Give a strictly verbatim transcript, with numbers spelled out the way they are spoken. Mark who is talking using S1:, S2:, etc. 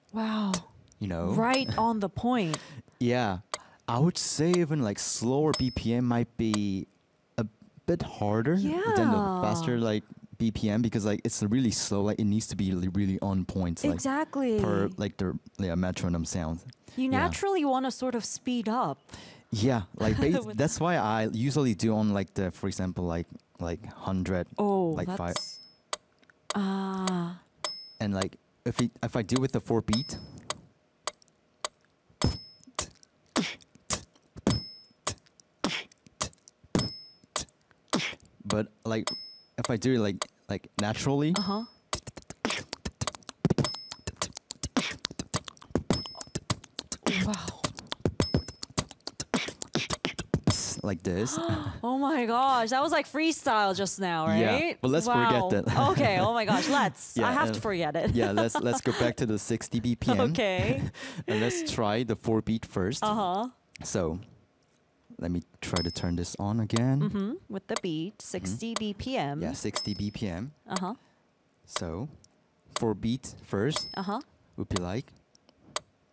S1: Wow.
S2: You know?
S1: Right on the point.
S2: Yeah. I would say even like slower B P M might be a bit harder than the
S1: Yeah.
S2: faster like B P M because like it's really slow. Like it needs to be really, really on point. Like
S1: Exactly.
S2: per like the yeah, metronome sound.
S1: You
S2: Yeah.
S1: naturally want to sort of speed up.
S2: Yeah, like bas-
S1: With-
S2: that's why I usually do on like the, for example, like like hundred,
S1: Oh,
S2: like
S1: that's
S2: five,
S1: ah.
S2: and like if it, if I do with the four beat, but like if I do it like like naturally,
S1: Uh huh. Wow.
S2: like this.
S1: Oh my gosh, that was like freestyle just now, right?
S2: Yeah, but let's forget
S1: Wow.
S2: that.
S1: Okay. Oh my gosh, let's.
S2: Yeah,
S1: I have
S2: uh,
S1: to forget it.
S2: Yeah, let's let's go back to the sixty B P M.
S1: Okay.
S2: And let's try the four beat first.
S1: Uh huh.
S2: So let me try to turn this on again.
S1: Mm-hmm. With the beat, sixty B P M.
S2: Yeah, sixty B P M.
S1: Uh huh.
S2: So four beat first
S1: Uh huh.
S2: would be like